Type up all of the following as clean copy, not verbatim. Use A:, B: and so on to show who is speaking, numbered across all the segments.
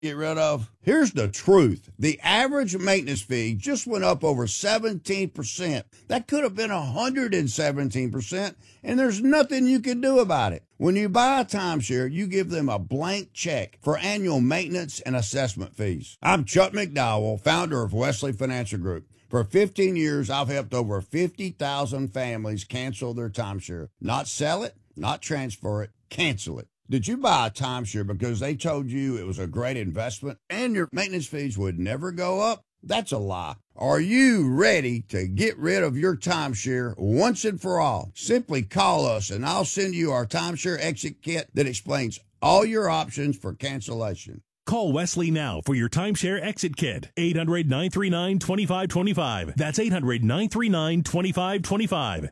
A: get rid of? Here's the truth. The average maintenance fee just went up over 17%. That could have been 117%, and there's nothing you can do about it. When you buy a timeshare, you give them a blank check for annual maintenance and assessment fees. I'm Chuck McDowell, founder of Wesley Financial Group. For 15 years, I've helped over 50,000 families cancel their timeshare. Not sell it, not transfer it, cancel it. Did you buy a timeshare because they told you it was a great investment and your maintenance fees would never go up? That's a lie. Are you ready to get rid of your timeshare once and for all? Simply call us and I'll send you our timeshare exit kit that explains all your options for cancellation.
B: Call Wesley now for your timeshare exit kit. 800-939-2525. That's 800-939-2525.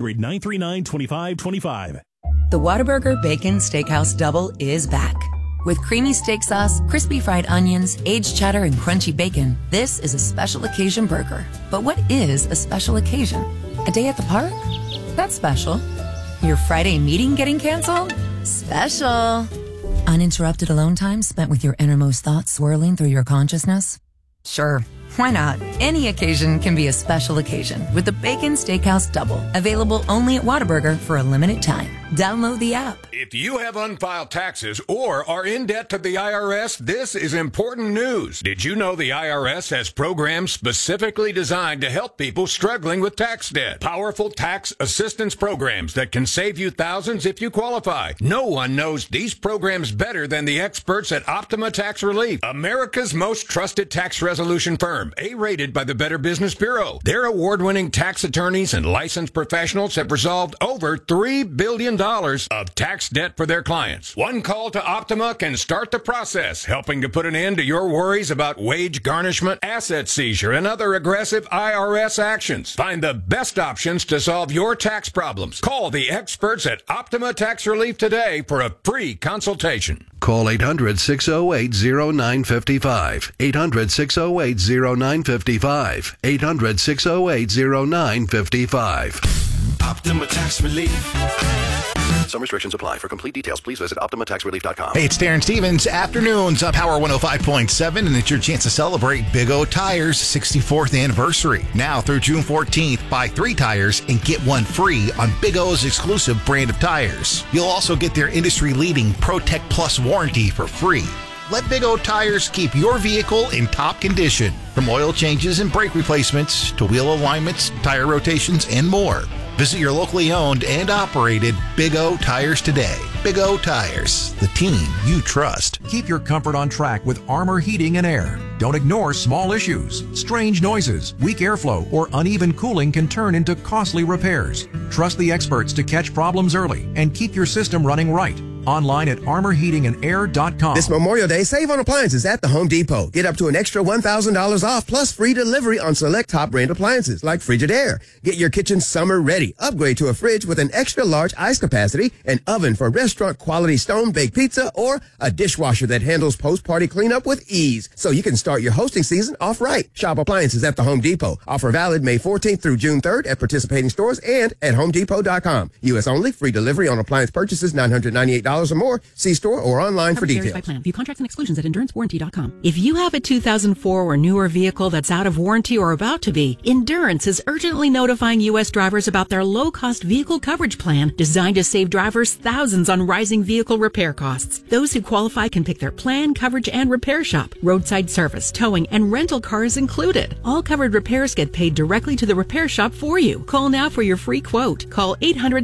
B: 800-939-2525.
C: The Whataburger Bacon Steakhouse Double is back. With creamy steak sauce, crispy fried onions, aged cheddar, and crunchy bacon, this is a special occasion burger. But what is a special occasion? A day at the park? That's special. Your Friday meeting getting canceled? Special. Uninterrupted alone time spent with your innermost thoughts swirling through your consciousness? Sure, why not? Any occasion can be a special occasion with the Bacon Steakhouse Double. Available only at Whataburger for a limited time. Download the app.
D: If you have unfiled taxes or are in debt to the IRS, this is important news. Did you know the IRS has programs specifically designed to help people struggling with tax debt? Powerful tax assistance programs that can save you thousands if you qualify. No one knows these programs better than the experts at Optima Tax Relief, America's most trusted tax resolution firm, A-rated by the Better Business Bureau. Their award-winning tax attorneys and licensed professionals have resolved over $3 billion of tax debt for their clients. One call to Optima can start the process, helping to put an end to your worries about wage garnishment, asset seizure, and other aggressive IRS actions. Find the best options to solve your tax problems. Call the experts at Optima Tax Relief today for a free consultation.
E: Call 800-608-0955. 800-608-0955. 800-608-0955.
F: Optima Tax Relief.
E: Some restrictions apply. For complete details, please visit OptimaTaxRelief.com.
G: Hey, it's Darren Stevens. Afternoons on Power 105.7, and it's your chance to celebrate Big O Tires' 64th anniversary. Now through June 14th, buy 3 tires and get 1 free on Big O's exclusive brand of tires. You'll also get their industry-leading ProTech Plus warranty for free. Let Big O Tires keep your vehicle in top condition. From oil changes and brake replacements to wheel alignments, tire rotations, and more. Visit your locally owned and operated Big O Tires today. Big O Tires, the team you trust.
H: Keep your comfort on track with Armor Heating and Air. Don't ignore small issues. Strange noises, weak airflow, or uneven cooling can turn into costly repairs. Trust the experts to catch problems early and keep your system running right. Online at armorheatingandair.com.
I: This Memorial Day, save on appliances at the Home Depot. Get up to an extra $1,000 off plus free delivery on select top brand appliances like Frigidaire. Get your kitchen summer ready. Upgrade to a fridge with an extra large ice capacity, an oven for restaurant quality stone baked pizza, or a dishwasher that handles post-party cleanup with ease so you can start your hosting season off right. Shop appliances at the Home Depot. Offer valid May 14th through June 3rd at participating stores and at HomeDepot.com. U.S. only. Free delivery on appliance purchases $998 or more. See store or online for details.
J: By plan. View contracts and exclusions at EnduranceWarranty.com. If you have a 2004 or newer vehicle that's out of warranty or about to be, Endurance is urgently notifying U.S. drivers about their low-cost vehicle coverage plan designed to save drivers thousands on rising vehicle repair costs. Those who qualify can pick their plan, coverage, and repair shop. Roadside service, towing, and rental cars included. All covered repairs get paid directly to the repair shop for you. Call now for your free quote. Call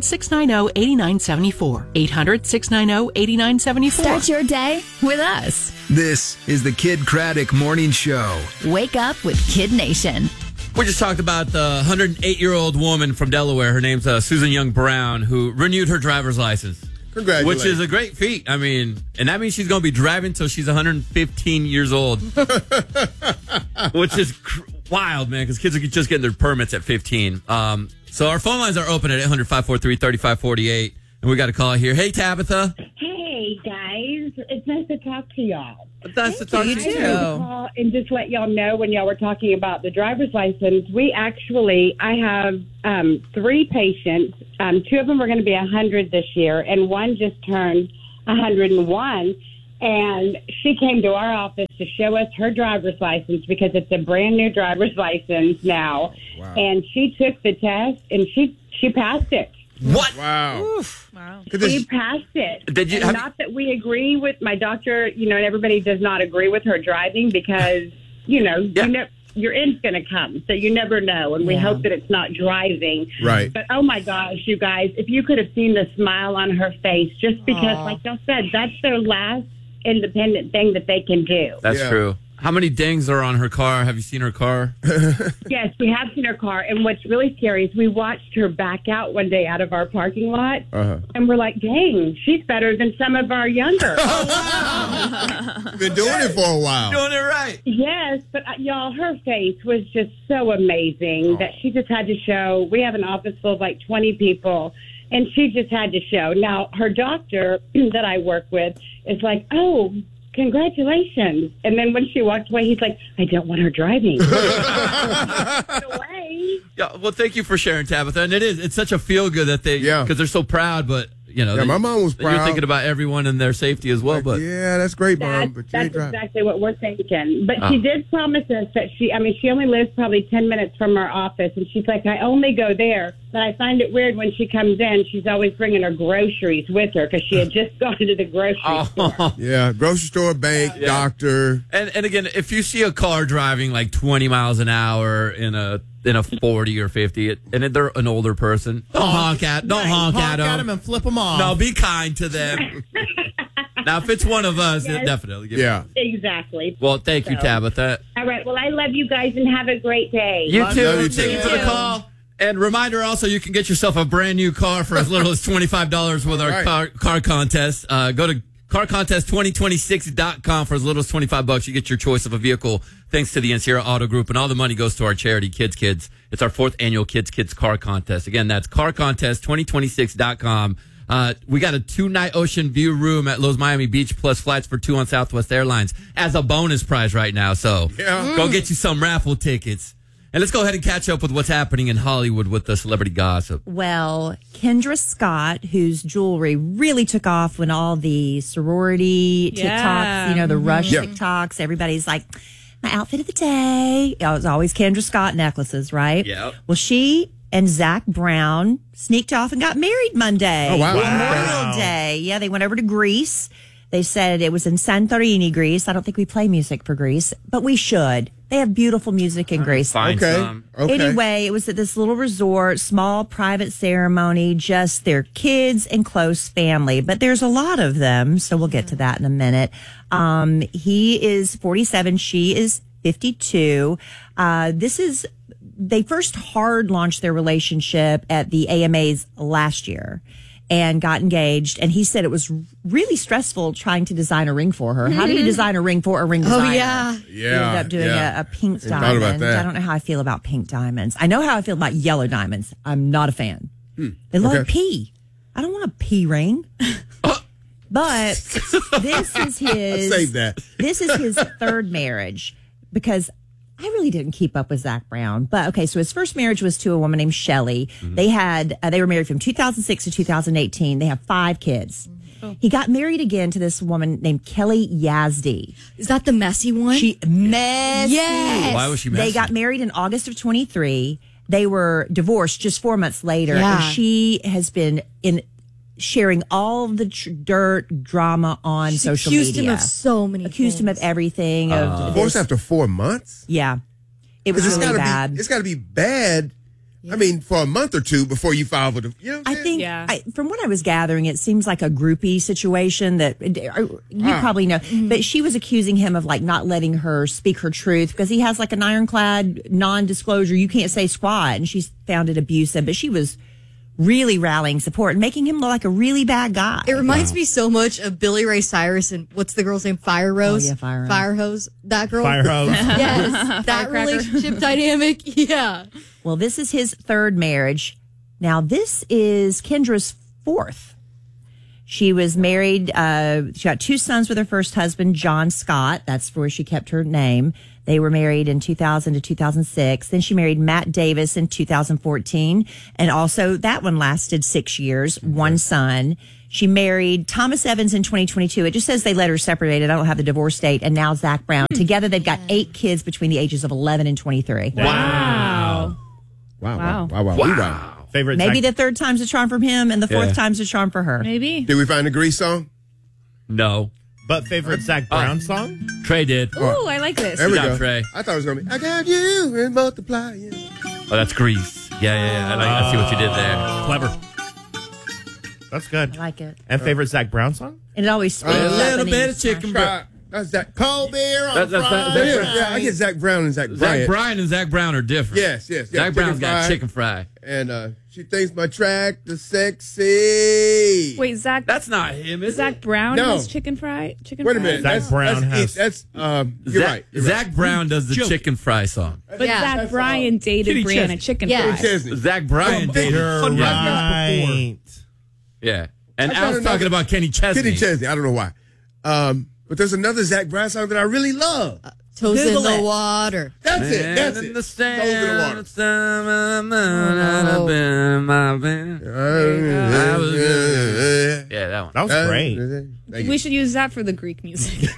J: 800-690-8974. 800-690-8974.
K: Start your day with us.
L: This is the Kid Craddock Morning Show.
K: Wake up with Kid Nation.
M: We just talked about the 108-year-old woman from Delaware. Her name's Susan Young Brown, who renewed her driver's license.
N: Congratulations.
M: Which is a great feat. I mean, and that means she's going to be driving till she's 115 years old. Which is wild, man, because kids are just getting their permits at 15. So our phone lines are open at 800-543-3548. And we got a call here. Hey, Tabitha.
O: Hey, guys. It's nice to talk to y'all.
M: It's nice to talk to you, too.
O: Call and just let y'all know when y'all were talking about the driver's license, I have 3 patients. 2 of them are going to be 100 this year, and one just turned 101. And she came to our office to show us her driver's license because it's a brand new driver's license now.
F: Wow.
O: And she took the test and she passed it.
M: What?
F: Wow.
N: Oof. Wow.
O: She passed it.
M: Did you?
O: And not that we agree with my doctor, and everybody does not agree with her driving because, your end's going to come. So you never know. And we hope that it's not driving.
F: Right.
O: But, oh, my gosh, you guys, if you could have seen the smile on her face, just because, like y'all said, that's their last independent thing that they can do.
M: That's true. How many dings are on her car? Have you seen her car?
O: Yes, we have seen her car. And what's really scary is we watched her back out one day out of our parking lot. And we're like, dang, she's better than some of our younger.
F: Been doing it for a while.
M: Doing it right.
O: Yes, but y'all, her face was just so amazing that she just had to show. We have an office full of like 20 people, and she just had to show. Now, her doctor that I work with is like, oh, congratulations. And then when she walked away, he's like, I don't want her driving. Away.
M: Yeah, well, thank you for sharing, Tabitha. And it's such a feel good that because they're so proud, but
F: my mom was proud.
M: You're thinking about everyone and their safety as well. But
F: yeah, that's great, Mom. But
O: that's exactly what we're thinking. But she did promise us that she only lives probably 10 minutes from our office. And she's like, I only go there. But I find it weird when she comes in, she's always bringing her groceries with her because she had just gone to the grocery store.
F: Yeah, grocery store, bank, doctor.
M: And again, if you see a car driving like 20 miles an hour in a 40 or 50, and they're an older person, don't honk at them
P: and flip them off.
M: No, be kind to them. Now, if it's one of us, definitely.
O: Exactly.
M: Well, thank you, Tabitha.
O: All right. Well, I love you guys and have a great day.
M: You too. Thank you for the call. And reminder also, you can get yourself a brand new car for as little as $25 with our car contest. Go to carcontest2026.com for as little as $25. You get your choice of a vehicle thanks to the Encierra Auto Group, and all the money goes to our charity, Kids. It's our 4th annual Kids car contest. Again, that's carcontest2026.com. We got a 2-night ocean view room at Lowe's Miami Beach plus flights for 2 on Southwest Airlines as a bonus prize right now. So go get you some raffle tickets. And let's go ahead and catch up with what's happening in Hollywood with the celebrity gossip.
Q: Well, Kendra Scott, whose jewelry really took off when all the sorority TikToks, the Rush TikToks, everybody's like, my outfit of the day. It was always Kendra Scott necklaces, right?
M: Yeah.
Q: Well, she and Zach Brown sneaked off and got married Monday.
F: Oh, wow.
Q: Memorial Day. Yeah, they went over to Greece. They said it was in Santorini, Greece. I don't think we play music for Greece, but we should. They have beautiful music in Greece.
F: Okay.
Q: Anyway, it was at this little resort, small private ceremony, just their kids and close family. But there's a lot of them, so we'll get to that in a minute. He is 47. She is 52. They first hard launched their relationship at the AMAs last year and got engaged. And he said it was really stressful trying to design a ring for her. How do you design a ring for a ring designer?
N: Oh, yeah.
Q: He ended up doing a pink diamond.
F: About that.
Q: I don't know how I feel about pink diamonds. I know how I feel about yellow diamonds. I'm not a fan. They look like pea. I don't want a pea ring. But this is his.
F: Save that.
Q: This is his third marriage because I really didn't keep up with Zach Brown. But okay, so his first marriage was to a woman named Shelley. They were married from 2006 to 2018. They have 5 kids. He got married again to this woman named Kelly Yazdi.
N: Is that the messy one?
Q: She messy.
N: Yes.
M: Why was she messy?
Q: They got married in August of 23. They were divorced just 4 months later. And she has been sharing all the dirt drama on social media.
N: Accused him of so many
Q: Accused him of everything.
F: Divorce after 4 months?
Q: Yeah. It was really bad.
F: It's got to be bad. I mean, for a month or two before you file for the.
Q: I think, from what I was gathering, it seems like a groupie situation that you probably know. But she was accusing him of not letting her speak her truth because he has an ironclad non-disclosure. You can't say squat, and she's found it abusive. But she was really rallying support and making him look like a really bad guy.
N: It reminds me so much of Billy Ray Cyrus and what's the girl's name? Fire Rose?
Q: Oh, yeah, Fire Rose.
N: Fire Hose. That girl?
P: Fire Hose.
N: Yes. That relationship dynamic. Yeah.
Q: Well, this is his third marriage. Now, this is Kendra's 4th. She was married. She got 2 sons with her first husband, John Scott. That's where she kept her name. They were married in 2000 to 2006. Then she married Matt Davis in 2014. And also that one lasted 6 years, 1 son. She married Thomas Evans in 2022. It just says they let her separated. I don't have the divorce date. And now Zach Brown. Together, they've got 8 kids between the ages of 11 and 23.
P: Wow. Favorite
Q: Maybe the 3rd time's a charm from him and the 4th time's a charm for her.
N: Maybe.
F: Did we find the Grease song?
M: No.
P: But favorite Zach Brown song?
M: Trey did.
N: Ooh, I like this.
F: There we
M: Good job,
F: go.
M: Trey.
F: I thought it was going to be, I got you and multiply you.
M: Oh, that's Grease. Yeah. I see what you did there.
P: Clever. That's good.
Q: I like it.
P: And favorite Zach Brown song?
Q: And it always speaks
M: A little
Q: Japanese.
M: bit of chicken breast.
F: That's Zach. Cold beer on
M: That's
F: Friday.
M: Zach Brown.
F: Yeah, I get Zach Brown and Zach Bryant.
M: Zach Bryan and Zach Brown are different.
F: Yes.
M: Zach Brown's got chicken fry.
F: And she thinks my track is sexy.
N: Wait, Zach.
M: That's not him, is
N: Zach
M: it?
N: Brown
F: No.
N: has chicken fry.
F: Wait a minute.
P: Zach Brown has.
F: That's you're right.
M: Zach Brown does the chicken fry song.
N: But Zach Bryan dated
P: Kitty
N: Brianna
P: Chesney.
N: Chicken
F: Kitty
N: Fry.
F: Chesney.
M: Zach Bryan dated
P: Right.
M: Yeah. And
F: I
M: I was
F: found
M: talking
F: another-
M: about Kenny Chesney.
F: Kenny Chesney. I don't know why. But there's another Zach Brown song that I really love.
N: Toes
Q: Google
N: in the
Q: it.
N: water.
F: That's it.
M: And
F: That's
M: in
F: it.
M: the
F: Toes in the water.
M: Yeah, that one.
P: That was great.
F: Thank you.
N: We should use that for the Greek music.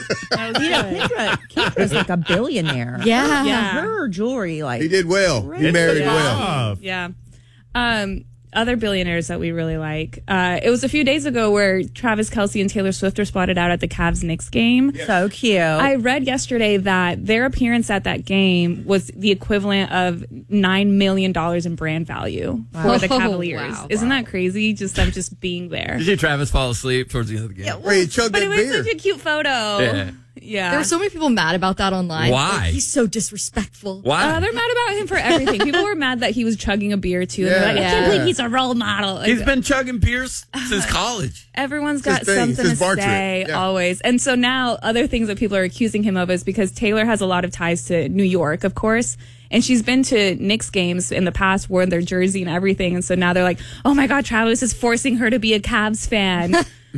Q: Kendra's like a billionaire.
N: Yeah.
Q: Her jewelry, like
F: He did well. He married well.
N: Yeah. Other billionaires that we really like. It was a few days ago where Travis Kelce and Taylor Swift were spotted out at the Cavs-Knicks game.
Q: so cute.
N: I read yesterday that their appearance at that game was the equivalent of $9 million in brand value for the Cavaliers. Isn't that crazy? Just them just being there.
M: Did you Travis fall asleep towards the end of the game?
F: Where he chugged
N: But
F: that
N: it was
F: beer.
N: such a cute photo. Yeah.
R: There were so many people mad about that online.
M: Why?
R: Like, he's so disrespectful.
M: Why?
N: They're mad about him for everything. People were mad that he was chugging a beer too. And they're like, I can't believe he's a role model. Like,
M: He's been chugging beers since college.
N: everyone's
F: It's
N: got
F: his thing.
N: something
F: It's his
N: to
F: bar
N: say
F: trick. Yeah.
N: always. And so now other things that people are accusing him of is because Taylor has a lot of ties to New York, of course. And she's been to Knicks games in the past, worn their jersey and everything. And so now they're like, oh my God, Travis is forcing her to be a Cavs fan.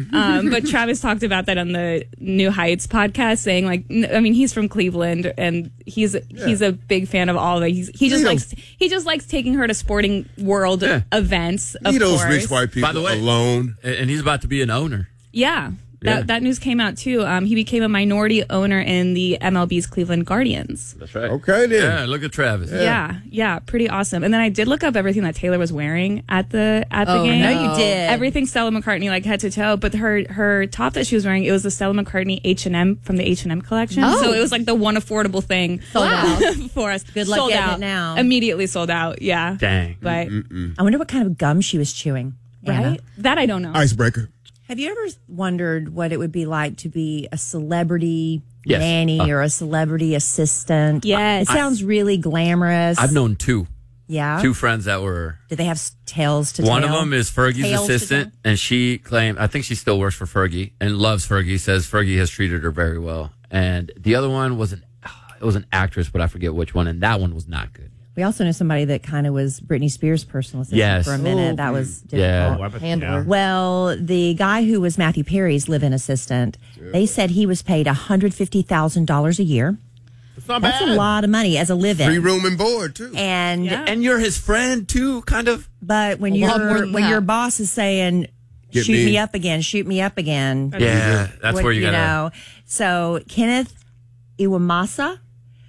N: But Travis talked about that on the New Heights podcast, saying like, I mean, he's from Cleveland and he's a big fan of all of it. He just likes taking her to sporting world events. Of
F: Leave those
N: course.
F: rich white people
M: By the way,
F: alone.
M: And he's about to be an owner.
N: Yeah.
M: Yeah.
N: That news came out too. He became a minority owner in the MLB's Cleveland Guardians.
M: That's right.
F: Okay, then.
M: Yeah, look at Travis.
N: Yeah, pretty awesome. And then I did look up everything that Taylor was wearing at the game.
Q: no, you did.
N: Everything Stella McCartney, like head to toe. But her top that she was wearing, it was the Stella McCartney H&M from the H&M collection.
R: Oh.
N: So it was like the one affordable thing
Q: Sold out.
N: for us.
Q: Good luck
N: Sold
Q: getting
N: out.
Q: it now.
N: Immediately sold out. Yeah.
M: Dang.
N: But
Q: I wonder what kind of gum she was chewing. Anna.
N: right, that I don't know.
F: Icebreaker.
Q: Have you ever wondered what it would be like to be a celebrity
M: Yes.
Q: nanny or a celebrity assistant?
N: Yes.
Q: It sounds really glamorous.
M: I've known two
Q: friends
M: that were.
Q: Did they have tails to
M: One
Q: tail?
M: of them is Fergie's
Q: Tails to
M: assistant, and she claimed, I think she still works for Fergie and loves Fergie, says Fergie has treated her very well. And the other one was an actress, but I forget which one, and that one was not good.
Q: We also know somebody that kind of was Britney Spears' personal assistant
M: Yes.
Q: for a minute.
R: Ooh.
Q: That was
M: Yeah.
Q: difficult.
R: Handler.
Q: Well, the guy who was Matthew Perry's live-in assistant, they said he was paid $150,000 a year. That's a lot of money as a live-in.
F: Free room and board, too.
M: And you're his friend, too, kind of.
Q: But when
R: A lot more than that.
Q: your boss is saying,
F: Get
Q: shoot
F: me.
Q: me up again, shoot me up again.
M: Yeah, that's
Q: what-
M: where you gotta.
Q: know. So Kenneth Iwamasa,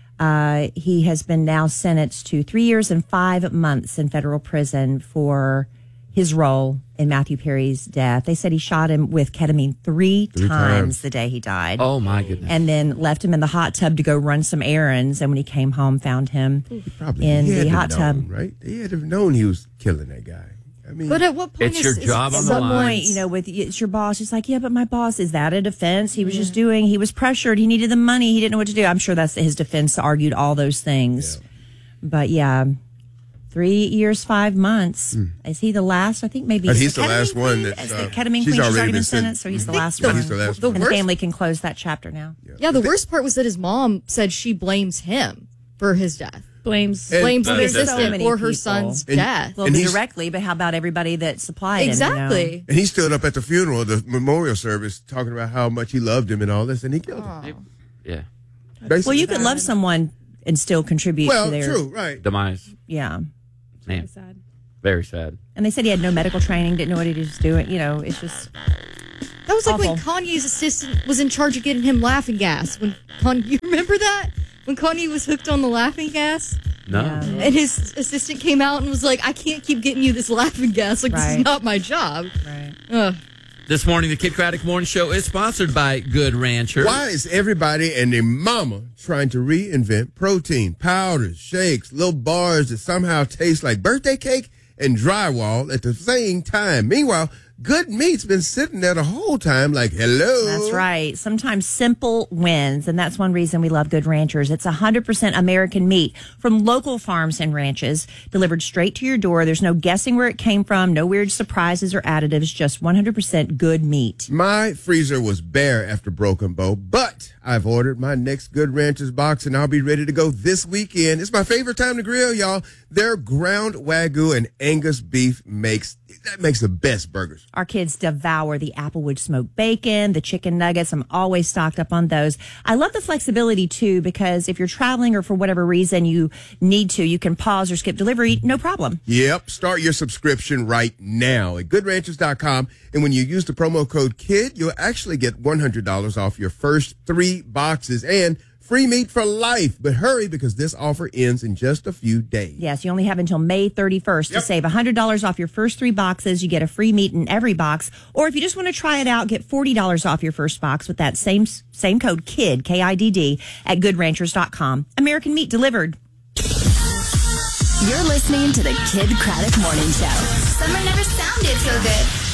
Q: he has been now sentenced to 3 years and 5 months in federal prison for his role in Matthew Perry's death. They said he shot him with ketamine three times the day he died.
M: Oh, my goodness.
Q: And then left him in the hot tub to go run some errands. And when he came home, found him
F: Probably
Q: in
F: he had
Q: the
F: to
Q: hot
F: have
Q: tub.
F: known, right? He had to have known he was killing that guy. I mean,
R: But at what point
M: It's
R: is
M: your
R: is
M: job on the
R: someone-
M: line.
Q: Point, you know, with it's your boss. He's like, yeah, but my boss, is that a defense? He was just he was pressured. He needed the money. He didn't know what to do. I'm sure that's his defense, argued all those things. But yeah, 3 years, 5 months. Is he the last? I think maybe
F: he's the last one that
Q: as the ketamine queen. She's already been sentenced, so he's the last one.
F: He's the last
R: the
F: one.
Q: And the
R: worst-
Q: family can close that chapter now.
R: Yeah, the worst part was that his mom said she blames him for his death.
N: blames
R: the
Q: There's so
R: assistant
Q: many
R: or her
Q: people.
R: son's
F: And-
R: death.
Q: Well,
F: And he's-
Q: directly, but how about everybody that supplied him?
R: Exactly.
F: And he stood up at the funeral, the memorial service, talking about how much he loved him and all this, and he killed him.
M: Yeah.
F: Basically.
Q: Well, you could love someone and still contribute
F: Well,
Q: to their
F: true, right.
M: Demise.
Q: Yeah.
M: Man.
N: Sad.
M: Very sad.
Q: And they said he had no medical training, didn't know what he was doing. You know, it's just
R: That was like when
Q: awful.
R: Kanye's assistant was in charge of getting him laughing gas. You remember that? When Kanye was hooked on the laughing gas?
M: No.
R: And his assistant came out and was like, I can't keep getting you this laughing gas. Like, this
Q: Right.
R: is not my job.
Q: right.
R: Ugh.
M: This morning, the Kid Craddock Morning Show is sponsored by Good Rancher.
F: Why is everybody and their mama trying to reinvent protein, powders, shakes, little bars that somehow taste like birthday cake and drywall at the same time? Meanwhile, good meat's been sitting there the whole time like, hello.
Q: That's right. Sometimes simple wins, and that's one reason we love Good Ranchers. It's 100% American meat from local farms and ranches, delivered straight to your door. There's no guessing where it came from, no weird surprises or additives, just 100% good meat.
F: My freezer was bare after Broken Bow, but I've ordered my next Good Ranchers box, and I'll be ready to go this weekend. It's my favorite time to grill, y'all. Their ground Wagyu and Angus beef makes the best burgers.
Q: Our kids devour the Applewood smoked bacon, the chicken nuggets. I'm always stocked up on those. I love the flexibility, too, because if you're traveling or for whatever reason you need to, you can pause or skip delivery, no problem.
F: Yep. Start your subscription right now at goodranchers.com. And when you use the promo code KID, you'll actually get $100 off your first 3 boxes and free meat for life. But hurry, because this offer ends in just a few days.
Q: Yes, you only have until May 31st to save $100 off your first 3 boxes. You get a free meat in every box. Or if you just want to try it out, get $40 off your first box with that same code KID, K-I-D-D, at goodranchers.com. American meat delivered.
K: You're listening to the Kid Craddock Morning Show.
S: Summer never sounded so good.